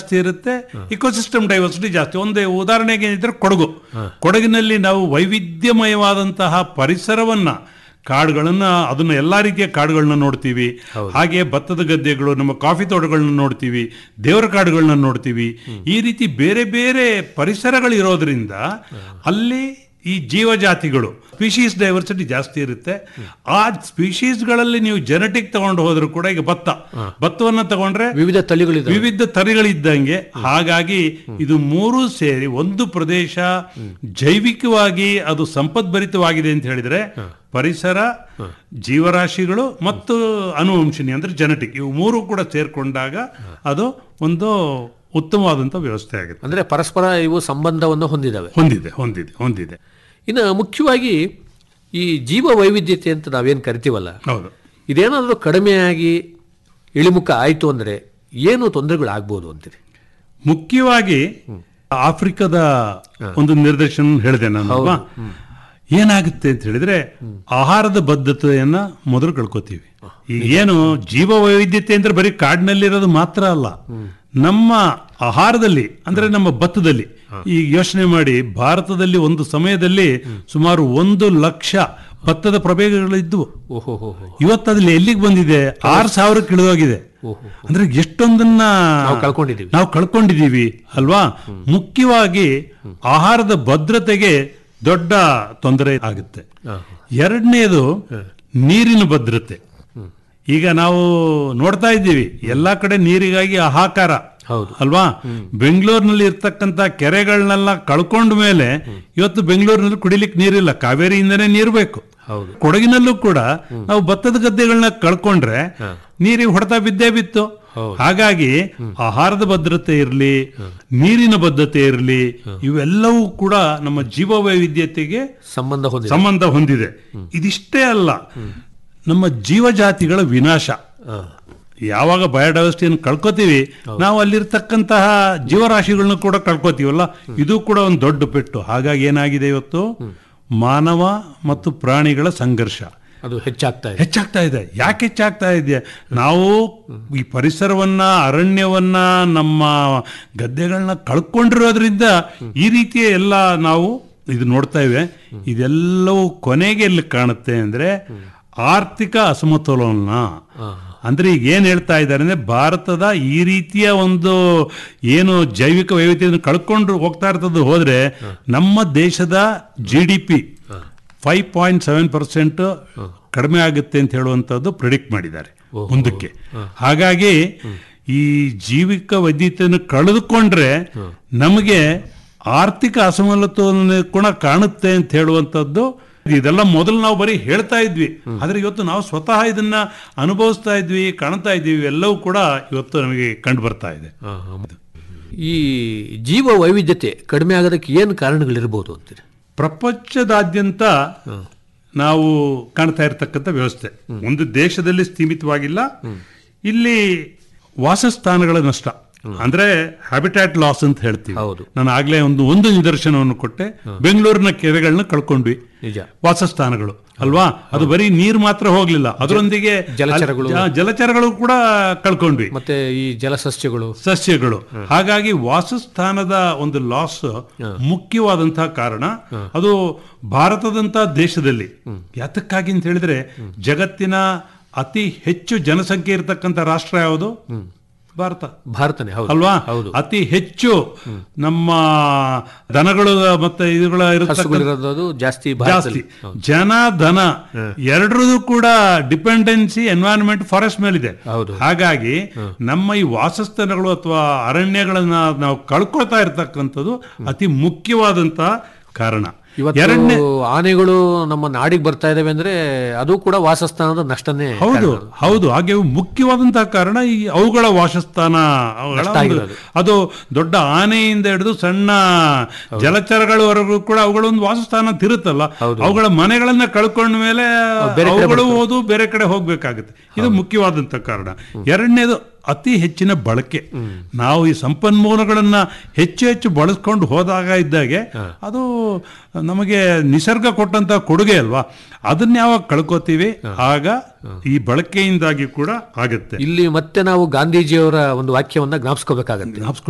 ಜಾಸ್ತಿ ಇರುತ್ತೆ, ecosystem diversity ಜಾಸ್ತಿ. ಒಂದೇ ಉದಾಹರಣೆಗೆ ಏನಿದ್ರೆ ಕೊಡಗಿನಲ್ಲಿ ನಾವು ವೈವಿಧ್ಯಮಯವಾದಂತಹ ಪರಿಸರವನ್ನ, ಕಾಡುಗಳನ್ನ, ಅದನ್ನ ಎಲ್ಲಾ ರೀತಿಯ ಕಾಡುಗಳನ್ನ ನೋಡ್ತೀವಿ. ಹಾಗೆ ಭತ್ತದ ಗದ್ದೆಗಳು, ನಮ್ಮ ಕಾಫಿ ತೋಟಗಳನ್ನ ನೋಡ್ತೀವಿ, ದೇವರ ಕಾಡುಗಳನ್ನ ನೋಡ್ತೀವಿ. ಈ ರೀತಿ ಬೇರೆ ಬೇರೆ ಪರಿಸರಗಳು ಇರೋದ್ರಿಂದ ಅಲ್ಲಿ ಈ ಜೀವಜಾತಿಗಳು, ಸ್ಪೀಶೀಸ್ ಡೈವರ್ಸಿಟಿ ಜಾಸ್ತಿ ಇರುತ್ತೆ. ಆ ಸ್ಪೀಶೀಸ್ಗಳಲ್ಲಿ ನೀವು ಜೆನೆಟಿಕ್ ತಗೊಂಡು ಹೋದ್ರು ಕೂಡ, ಈಗ ಭತ್ತವನ್ನ ತಗೊಂಡ್ರೆ ವಿವಿಧ ತಳಿಗಳಿದ್ದಂಗೆ. ಹಾಗಾಗಿ ಇದು ಮೂರು ಸೇರಿ ಒಂದು ಪ್ರದೇಶ ಜೈವಿಕವಾಗಿ ಅದು ಸಂಪದ್ಭರಿತವಾಗಿದೆ ಅಂತ ಹೇಳಿದ್ರೆ, ಪರಿಸರ, ಜೀವರಾಶಿಗಳು ಮತ್ತು ಅನುವಂಶಿನಿ ಅಂದ್ರೆ ಜೆನೆಟಿಕ್, ಇವು ಮೂರು ಕೂಡ ಸೇರ್ಕೊಂಡಾಗ ಅದು ಒಂದು ಉತ್ತಮವಾದಂಥ ವ್ಯವಸ್ಥೆ ಆಗಿದೆ. ಅಂದ್ರೆ ಪರಸ್ಪರ ಇವು ಸಂಬಂಧವನ್ನು ಹೊಂದಿದೆ. ಇನ್ನು ಮುಖ್ಯವಾಗಿ ಈ ಜೀವ ವೈವಿಧ್ಯತೆ ಅಂತ ನಾವೇನು ಕರಿತೀವಲ್ಲ, ಇದೇನಾದರೂ ಕಡಿಮೆಯಾಗಿ ಇಳಿಮುಖ ಆಯಿತು ಅಂದರೆ ಏನು ತೊಂದರೆಗಳಾಗ್ಬೋದು ಅಂತೀರಿ? ಮುಖ್ಯವಾಗಿ ಆಫ್ರಿಕಾದ ಒಂದು ನಿದರ್ಶನ ಹೇಳಿದೆ ನಾನು. ಏನಾಗುತ್ತೆ ಅಂತ ಹೇಳಿದ್ರೆ, ಆಹಾರದ ಬದ್ಧತೆಯನ್ನ ಮೊದಲು ಕಳ್ಕೊತೀವಿ. ಈಗ ಏನು ಜೀವ ವೈವಿಧ್ಯತೆ ಅಂದ್ರೆ ಬರೀ ಕಾಡಿನಲ್ಲಿರೋದು ಮಾತ್ರ ಅಲ್ಲ, ನಮ್ಮ ಆಹಾರದಲ್ಲಿ ಅಂದ್ರೆ ನಮ್ಮ ಭತ್ತದಲ್ಲಿ. ಈಗ ಯೋಚನೆ ಮಾಡಿ, ಭಾರತದಲ್ಲಿ ಒಂದು ಸಮಯದಲ್ಲಿ ಸುಮಾರು 1 ಲಕ್ಷ ಭತ್ತದ ಪ್ರಭೇದಗಳಿದ್ವು. ಇವತ್ತಲ್ಲಿ ಎಲ್ಲಿಗೆ ಬಂದಿದೆ? 6,000 ಇಳಿದೋಗಿದೆ. ಅಂದ್ರೆ ಎಷ್ಟೊಂದನ್ನ ನಾವು ಕಳ್ಕೊಂಡಿದೀವಿ ಅಲ್ವಾ? ಮುಖ್ಯವಾಗಿ ಆಹಾರದ ಭದ್ರತೆಗೆ ದೊಡ್ಡ ತೊಂದರೆ ಆಗುತ್ತೆ. ಎರಡನೇದು ನೀರಿನ ಭದ್ರತೆ. ಈಗ ನಾವು ನೋಡ್ತಾ ಇದ್ದೀವಿ ಎಲ್ಲಾ ಕಡೆ ನೀರಿಗಾಗಿ ಹಾಹಾಕಾರ ಅಲ್ವಾ? ಬೆಂಗಳೂರಿನಲ್ಲಿ ಇರ್ತಕ್ಕಂಥ ಕೆರೆಗಳನ್ನೆಲ್ಲ ಕಳ್ಕೊಂಡ ಮೇಲೆ ಇವತ್ತು ಬೆಂಗಳೂರಿನಲ್ಲಿ ಕುಡಿಲಿಕ್ಕೆ ನೀರಿಲ್ಲ, ಕಾವೇರಿಯಿಂದನೇ ನೀರು ಬೇಕು. ಕೊಡಗಿನಲ್ಲೂ ಕೂಡ ನಾವು ಭತ್ತದ ಗದ್ದೆಗಳನ್ನ ಕಳ್ಕೊಂಡ್ರೆ ನೀರಿಗೆ ಹೊಡೆತ ಬಿದ್ದೇ ಬಿತ್ತು. ಹಾಗಾಗಿ ಆಹಾರದ ಭದ್ರತೆ ಇರಲಿ, ನೀರಿನ ಭದ್ರತೆ ಇರಲಿ, ಇವೆಲ್ಲವೂ ಕೂಡ ನಮ್ಮ ಜೀವ ವೈವಿಧ್ಯತೆಗೆ ಸಂಬಂಧ ಹೊಂದಿದೆ. ಇದಿಷ್ಟೇ ಅಲ್ಲ, ನಮ್ಮ ಜೀವಜಾತಿಗಳ ವಿನಾಶ. ಯಾವಾಗ ಬಯೋಡೈವರ್ಸಿಟಿಯನ್ನು ಕಳ್ಕೊತೀವಿ, ನಾವು ಅಲ್ಲಿರ್ತಕ್ಕಂತಹ ಜೀವರಾಶಿಗಳನ್ನ ಕೂಡ ಕಳ್ಕೊತೀವಲ್ಲ, ಇದು ಕೂಡ ಒಂದು ದೊಡ್ಡ ಪೆಟ್ಟು. ಹಾಗಾಗಿ ಏನಾಗಿದೆ, ಇವತ್ತು ಮಾನವ ಮತ್ತು ಪ್ರಾಣಿಗಳ ಸಂಘರ್ಷ ಅದು ಹೆಚ್ಚಾಗ್ತಾ ಇದೆ. ಯಾಕೆ ಹೆಚ್ಚಾಗ್ತಾ ಇದೆ? ನಾವು ಈ ಪರಿಸರವನ್ನ, ಅರಣ್ಯವನ್ನ, ನಮ್ಮ ಗದ್ದೆಗಳನ್ನ ಕಳ್ಕೊಂಡಿರೋದ್ರಿಂದ ಈ ರೀತಿಯ ಎಲ್ಲ ನಾವು ಇದು ನೋಡ್ತಾ ಇವೆ. ಇದೆಲ್ಲವೂ ಕೊನೆಗೆ ಎಲ್ಲಿ ಕಾಣುತ್ತೆ ಅಂದ್ರೆ ಆರ್ಥಿಕ ಅಸಮತೋಲನ. ಅಂದ್ರೆ ಈಗ ಏನ್ ಹೇಳ್ತಾ ಇದ್ದಾರೆ ಅಂದ್ರೆ, ಭಾರತದ ಈ ರೀತಿಯ ಒಂದು ಏನು ಜೈವಿಕ ವೈವಿಧ್ಯತೆಯನ್ನು ಕಳ್ಕೊಂಡು ಹೋಗ್ತಾ ಇರ್ತದ್ದು ಹೋದ್ರೆ ನಮ್ಮ ದೇಶದ GDP 5.7% ಕಡಿಮೆ ಆಗುತ್ತೆ ಅಂತ ಹೇಳುವಂಥದ್ದು ಪ್ರಿಡಿಕ್ಟ್ ಮಾಡಿದ್ದಾರೆ ಮುಂದಕ್ಕೆ. ಹಾಗಾಗಿ ಈ ಜೈವಿಕ ವೈವಿಧ್ಯತೆಯನ್ನು ಕಳೆದುಕೊಂಡ್ರೆ ನಮಗೆ ಆರ್ಥಿಕ ಅಸಮತೋಲನ ಕೂಡ ಕಾಣುತ್ತೆ ಅಂತ ಹೇಳುವಂಥದ್ದು. ಇದೆಲ್ಲ ಮೊದಲು ನಾವು ಬರೀ ಹೇಳ್ತಾ ಇದ್ವಿ, ಆದ್ರೆ ಇವತ್ತು ನಾವು ಸ್ವತಃ ಇದನ್ನ ಅನುಭವಿಸ್ತಾ ಇದ್ವಿ, ಕಾಣ್ತಾ ಇದ್ವಿ. ಎಲ್ಲವೂ ಕೂಡ ಇವತ್ತು ನಮಗೆ ಕಂಡು ಬರ್ತಾ ಇದೆ. ಈ ಜೀವ ವೈವಿಧ್ಯತೆ ಕಡಿಮೆ ಆಗೋದಕ್ಕೆ ಏನು ಕಾರಣಗಳಿರ್ಬೋದು ಅಂತೀರಿ? ಪ್ರಪಂಚದಾದ್ಯಂತ ನಾವು ಕಾಣ್ತಾ ಇರತಕ್ಕಂಥ ವ್ಯವಸ್ಥೆ ಒಂದು ದೇಶದಲ್ಲಿ ಸೀಮಿತವಾಗಿಲ್ಲ. ಇಲ್ಲಿ ವಾಸಸ್ಥಾನಗಳ ನಷ್ಟ ಅಂದ್ರೆ ಹ್ಯಾಬಿಟ್ಯಾಟ್ ಲಾಸ್ ಅಂತ ಹೇಳ್ತೀವಿ. ನಾನು ಆಗ್ಲೇ ಒಂದು ನಿದರ್ಶನವನ್ನು ಕೊಟ್ಟೆ. ಬೆಂಗಳೂರಿನ ಕೆರೆಗಳನ್ನ ಕಳ್ಕೊಂಡ್ವಿ, ವಾಸಸ್ಥಾನಗಳು ಅಲ್ವಾ? ಅದು ಬರೀ ನೀರು ಮಾತ್ರ ಹೋಗ್ಲಿಲ್ಲ, ಅದರೊಂದಿಗೆ ಜಲಚರಗಳು ಕೂಡ ಕಳ್ಕೊಂಡ್ವಿ, ಮತ್ತೆ ಈ ಸಸ್ಯಗಳು. ಹಾಗಾಗಿ ವಾಸಸ್ಥಾನದ ಒಂದು ಲಾಸ್ ಮುಖ್ಯವಾದಂತಹ ಕಾರಣ. ಅದು ಭಾರತದಂತಹ ದೇಶದಲ್ಲಿ ಯಾತಕ್ಕಾಗಿ ಅಂತ ಹೇಳಿದ್ರೆ, ಜಗತ್ತಿನ ಅತಿ ಹೆಚ್ಚು ಜನಸಂಖ್ಯೆ ಇರತಕ್ಕಂಥ ರಾಷ್ಟ್ರ ಯಾವುದು? ಭಾರತನೇ ಅಲ್ವಾ? ಅತಿ ಹೆಚ್ಚು ನಮ್ಮ ದನಗಳು ಮತ್ತೆ ಇವುಗಳ ಜಾಸ್ತಿ. ಜನ ದನ ಎರಡರದು ಕೂಡ ಡಿಪೆಂಡೆನ್ಸಿ ಎನ್ವೈರನ್ಮೆಂಟ್ ಫಾರೆಸ್ಟ್ ಮೇಲಿದೆ. ಹಾಗಾಗಿ ನಮ್ಮ ಈ ವಾಸಸ್ಥಾನಗಳು ಅಥವಾ ಅರಣ್ಯಗಳನ್ನ ನಾವು ಕಳ್ಕೊಳ್ತಾ ಇರ್ತಕ್ಕಂಥದ್ದು ಅತಿ ಮುಖ್ಯವಾದಂತಹ ಕಾರಣ. ಇವತ್ತು ಆನೆಗಳು ನಮ್ಮ ನಾಡಿಗೆ ಬರ್ತಾ ಇದಾವೆ ಅಂದ್ರೆ ಅದು ಕೂಡ ವಾಸಸ್ಥಾನದ ನಷ್ಟನೇ. ಹೌದು. ಹಾಗೆ ಮುಖ್ಯವಾದಂತಹ ಕಾರಣ ಈ ಅವುಗಳ ವಾಸಸ್ಥಾನ. ಅದು ದೊಡ್ಡ ಆನೆಯಿಂದ ಹಿಡಿದು ಸಣ್ಣ ಜಲಚರಗಳವರೆಗೂ ಕೂಡ ಅವುಗಳೊಂದು ವಾಸಸ್ಥಾನ ತಿರುತ್ತಲ್ಲ, ಅವುಗಳ ಮನೆಗಳನ್ನ ಕಳ್ಕೊಂಡ ಮೇಲೆ ಅವುಗಳು ಹೋದು ಬೇರೆ ಕಡೆ ಹೋಗ್ಬೇಕಾಗುತ್ತೆ. ಇದು ಮುಖ್ಯವಾದಂತಹ ಕಾರಣ. ಎರಡನೇದು ಅತಿ ಹೆಚ್ಚಿನ ಬಳಕೆ. ನಾವು ಈ ಸಂಪನ್ಮೂಲಗಳನ್ನ ಹೆಚ್ಚು ಬಳಸ್ಕೊಂಡು ಹೋದಾಗ ಇದ್ದಾಗೆ ಅದು ನಮಗೆ ನಿಸರ್ಗ ಕೊಟ್ಟಂತ ಕೊಡುಗೆ ಅಲ್ವಾ? ಅದನ್ನ ಯಾವಾಗ ಕಳ್ಕೋತೀವಿ ಆಗ ಈ ಬಳಕೆಯಿಂದಾಗಿ ಕೂಡ ಆಗುತ್ತೆ. ಇಲ್ಲಿ ಮತ್ತೆ ನಾವು ಗಾಂಧೀಜಿಯವರ ಒಂದು ವಾಕ್ಯವನ್ನ ಜ್ಞಾಪಿಸ್ಕೋಬೇಕಾಗತ್ತೆ.